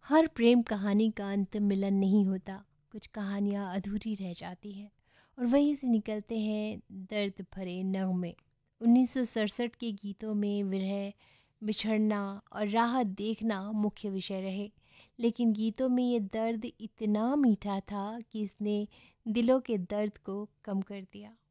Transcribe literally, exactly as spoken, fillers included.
हर प्रेम कहानी का अंत मिलन नहीं होता। कुछ कहानियाँ अधूरी रह जाती हैं और वहीं से निकलते हैं दर्द भरे नगमे। उन्नीस सौ सड़सठ के गीतों में विरह, बिछड़ना और राहत देखना मुख्य विषय रहे। लेकिन गीतों में ये दर्द इतना मीठा था कि इसने दिलों के दर्द को कम कर दिया।